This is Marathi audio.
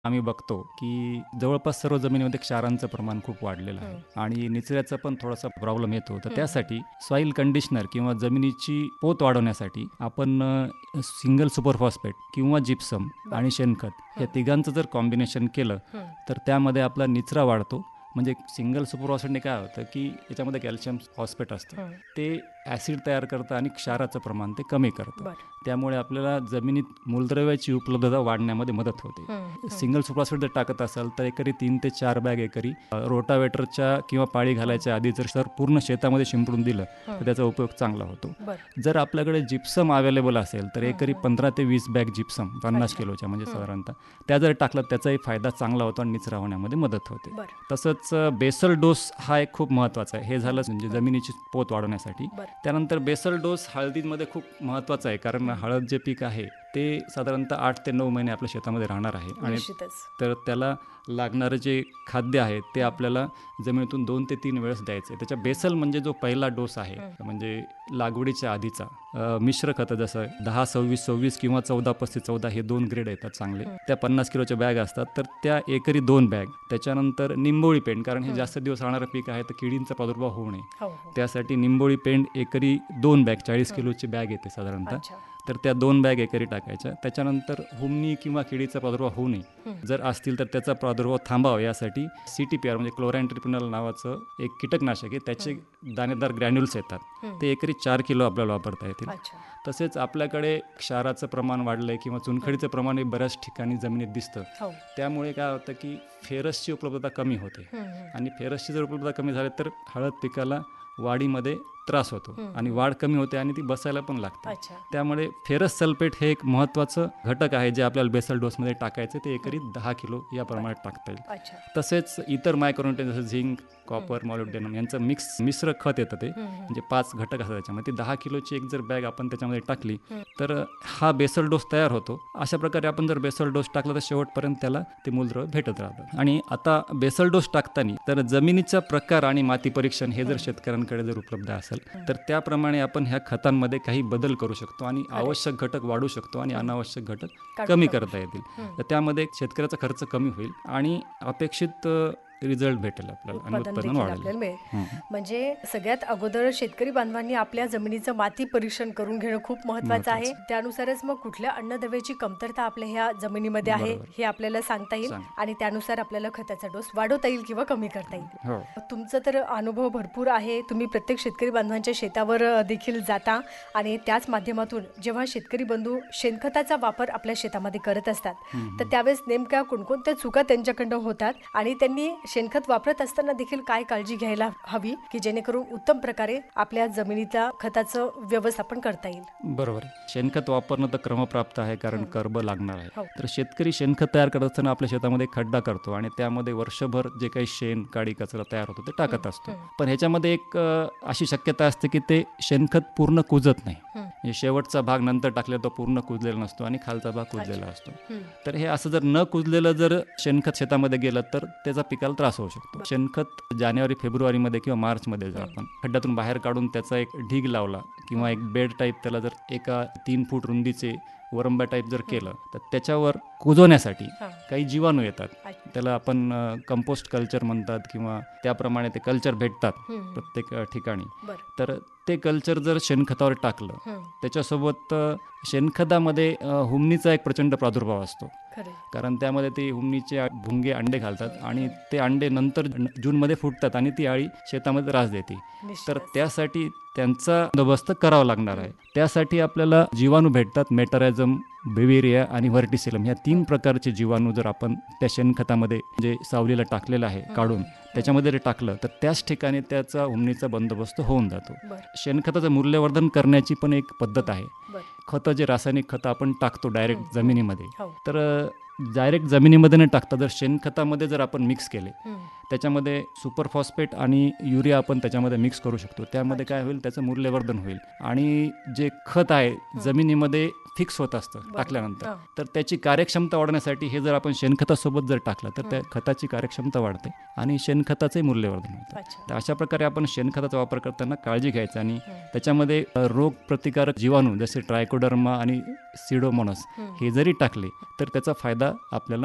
आम्ही बघतो की जवळपास सर्व जमिनीमध्ये क्षारांचं प्रमाण खूप वाढलेलं आहे आणि निचऱ्याचा पण थोडासा प्रॉब्लेम येतो. तर त्यासाठी सॉईल कंडिशनर किंवा जमिनीची पोत वाढवण्यासाठी आपण सिंगल सुपर फॉस्फेट किंवा जिप्सम आणि शेणखत या तिघांचं जर कॉम्बिनेशन केलं तर त्यामध्ये आपला निचरा वाढतो. म्हणजे सिंगल सुपर फॉस्फेटने काय होतं की याच्यामध्ये कॅल्शियम फॉस्फेट असतं, ते ॲसिड तयार करतं आणि क्षाराचं प्रमाण ते कमी करतं. त्यामुळे आपल्याला जमिनीत मूलद्रव्याची उपलब्धता वाढण्यामध्ये मदत होते. सिंगल सुपर फॉस्फेट जर टाकत असाल तर एकरी 3 ते 4 बॅग एकरी रोटावेटरच्या किंवा पाळी घालायच्या आधी जर पूर्ण शेतामध्ये शिंपडून दिलं तर त्याचा उपयोग चांगला होतो. जर आपल्याकडे जिप्सम अवेलेबल असेल तर एकरी 15 ते 20 बॅग जिप्सम 50 किलोच्या म्हणजे साधारणतः त्या जर टाकलं त्याचाही फायदा चांगला होतो आणि निचरा होण्यामध्ये मदत होते. तसंच बेसल डोस हा एक खूप महत्त्वाचा आहे. हे झालं म्हणजे जमिनीची पोत वाढवण्यासाठी. त्यानंतर बेसल डोस हळदीमध्ये खूप महत्त्वाचा आहे, कारण हळद जे पीक आहे ते साधारणतः 8 ते 9 महिने आपल्या शेतामध्ये राहणार आहे आणि तर त्याला लागणारं जे खाद्य आहे ते आपल्याला जमिनीतून 2 ते 3 वेळेस द्यायचं आहे. त्याच्या बेसल म्हणजे जो पहिला डोस आहे म्हणजे लागवडीच्या आधीचा मिश्र खतं जसं 10-26-26 किंवा 14-35-14 हे 2 ग्रेड येतात चांगले. त्या 50 किलोच्या बॅग असतात तर त्या एकरी 2 बॅग. त्याच्यानंतर निंबोळी पेंड, कारण हे जास्त दिवस राहणारं पीक आहे तर किडींचा प्रादुर्भाव होऊ नये त्यासाठी निंबोळी पेंड एकरी 2 बॅग 40 किलोची बॅग येते साधारणतः. तर त्या 2 बॅग एकरी टाकायच्या. त्याच्यानंतर हुमणी किंवा किडीचा प्रादुर्भाव होऊ नये जर असतील तर त्याचा प्रादुर्भाव थांबावा यासाठी CTPR म्हणजे क्लोरॅन्ट्रिपिनॉल नावाचं एक कीटकनाशक आहे, त्याचे दाणेदार ग्रॅन्युल्स येतात ते एकरी 4 किलो आपल्याला वापरता येतील. तसेच आपल्याकडे क्षाराचं प्रमाण वाढलंय किंवा चुनखडीचं प्रमाण बऱ्याच ठिकाणी जमिनीत दिसतं. त्यामुळे काय होतं की फेरसची उपलब्धता कमी होते आणि फेरसची जर उपलब्धता कमी झाली तर हळद पिकाला वाढीमध्ये त्रास होतो आणि वाढ कमी होते आणि ती बसायला पण लागते. त्यामुळे फेरस सल्फेट हे एक महत्त्वाचं घटक आहे जे आपल्याला बेसल डोसमध्ये टाकायचं, ते एकरी 10 किलो या प्रमाणात टाकता येईल. तसेच इतर मायक्रोन्यूट्रिएंट जसं झिंक, कॉपर, मॉलिब्डेनम यांचं मिश्र खत येतं ते म्हणजे 5 घटक असतात त्याच्यामध्ये. 10 किलोची एक जर बॅग आपण त्याच्यामध्ये टाकली तर हा बेसल डोस तयार होतो. अशा प्रकारे आपण जर बेसल डोस टाकला तर शेवटपर्यंत त्याला ते मूलद्रव्य भेटत राहतात. आणि आता बेसल डोस टाकताना तर जमिनीचा प्रकार आणि माती परीक्षण हे जर शेतकऱ्यांकडे जर उपलब्ध असेल तर त्याप्रमाणे आपण ह्या खतांमध्ये काही बदल करू शकतो आणि आवश्यक घटक वाढू शकतो आणि अनावश्यक घटक कमी करता येतील. तर त्यामध्ये शेतकऱ्याचा खर्च कमी होईल आणि अपेक्षित रिझल्ट भेटेल आपल्याला आणि उत्पन्न वाढेल. म्हणजे सगळ्यात अगोदर शेतकरी बांधवांनी आपल्या जमिनीचं माती परीक्षण करून घेणं खूप महत्त्वाचं आहे. त्यानुसारच मग कुठल्या अन्नद्रव्याची कमतरता आपल्या ह्या जमिनीमध्ये आहे हे आपल्याला सांगता येईल आणि त्यानुसार आपल्याला खताचा डोस वाढवता येईल किंवा कमी करता येईल. तुमचा तर अनुभव भरपूर आहे. तुम्ही प्रत्येक शेतकरी बांधवांच्या शेतावर देखील जाता आणि त्याच माध्यमातून जेव्हा शेतकरी बंधू शेणखताचा वापर आपल्या शेतामध्ये करत असतात तर त्यावेळेस नेमक्या कोणकोणत्या चुका त्यांच्याकडनं होतात आणि त्यांनी शेणखत वापरत असताना देखील काय काळजी घ्यायला हवी की जेणेकरून उत्तम प्रकारे आपल्या जमिनीच्या खताचं व्यवस्थापन करता येईल. बरोबर. शेणखत वापरणं तर क्रमप्राप्त आहे कारण कर्ब लागणार आहे. तर शेतकरी शेणखत तयार करत असताना आपल्या शेतामध्ये खड्डा करतो आणि त्यामध्ये वर्षभर जे काही शेण काडी कचरा तयार होतो ते टाकत असतो. पण ह्याच्यामध्ये एक अशी शक्यता असते की ते शेणखत पूर्ण कुजत नाही. म्हणजे शेवटचा भाग नंतर टाकलेला तो पूर्ण कुजलेला नसतो आणि खालचा भाग कुजलेला असतो. तर हे असं जर न कुजलेलं जर शेणखत शेतामध्ये गेलं तर त्याचा पिकाला त्रास होऊ शकतो. शेणखत जानेवारी-फेब्रुवारीमध्ये किंवा मार्चमध्ये जर आपण खड्ड्यातून बाहेर काढून त्याचा एक ढीग लावला किंवा एक बेड टाईप त्याला जर एका 3 फूट रुंदीचे वरंबा टाईप जर केलं तर त्याच्यावर कुजवण्यासाठी काही जीवाणू येतात. त्याला आपण कंपोस्ट कल्चर म्हणतात किंवा त्याप्रमाणे ते कल्चर भेटतात प्रत्येक ठिकाणी. तर ते कल्चर जर शेणखतावर टाकलं त्याच्यासोबत शेणखतामध्ये हुमणीचा एक प्रचंड प्रादुर्भाव असतो कारण त्यामध्ये ते हुमणीचे भुंगे अंडे घालतात आणि ते अंडे नंतर जूनमध्ये फुटतात आणि ती अळी शेतामध्ये त्रास देते. तर त्यासाठी त्यांचा बंदोबस्त करावा लागणार आहे. त्यासाठी आपल्याला जीवाणू भेटतात, मेटारायझम, बेव्हेरिया आणि व्हर्टिसिलम ह्या 3 प्रकारचे जीवाणू जर आपण त्या शेणखतामध्ये जे सावलीला टाकलेलं आहे काढून त्याच्यामध्ये टाकलं तर त्याच ठिकाणी त्याचा हुमणीचा बंदोबस्त होऊन जातो. शेणखताचं मूल्यवर्धन करण्याची पण एक पद्धत आहे. खतं जे रासायनिक खतं आपण टाकतो डायरेक्ट जमिनीमध्ये तर डायरेक्ट जमिनीमध्ये न टाकता जर शेणखतामध्ये जर आपण मिक्स केले त्याच्यामध्ये सुपर फॉस्फेट आणि युरिया आपण त्याच्यामध्ये मिक्स करू शकतो. त्यामध्ये काय होईल त्याचं मूल्यवर्धन होईल आणि जे खत आहे जमिनीमध्ये फिक्स होत असतं टाकल्यानंतर तर त्याची कार्यक्षमता वाढवण्यासाठी हे जर आपण शेणखतासोबत जर टाकलं तर त्या खताची कार्यक्षमता वाढते आणि शेणखताचे मूल्यवर्धन होतं. तर अशा प्रकारे आपण शेणखताचा वापर करताना काळजी घ्यायचा आणि त्याच्यामध्ये रोग प्रतिकारक जीवाणू जसे ट्रायकोडर्मा आणि सिडोमोनस हे जरी टाकले तर त्याचा फायदा आपल्याला